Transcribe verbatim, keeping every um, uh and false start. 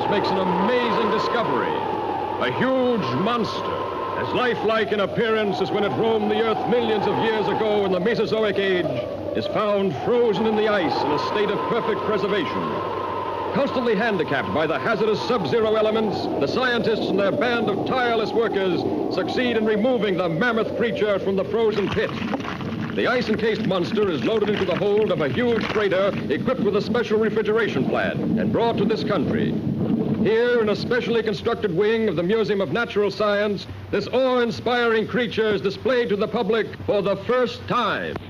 makes an amazing discovery. A huge monster, as lifelike in appearance as when it roamed the Earth millions of years ago in the Mesozoic Age, is found frozen in the ice in a state of perfect preservation. Constantly handicapped by the hazardous sub-zero elements, the scientists and their band of tireless workers succeed in removing the mammoth creature from the frozen pit. The ice-encased monster is loaded into the hold of a huge freighter equipped with a special refrigeration plant and brought to this country. Here, in a specially constructed wing of the Museum of Natural Science, this awe-inspiring creature is displayed to the public for the first time.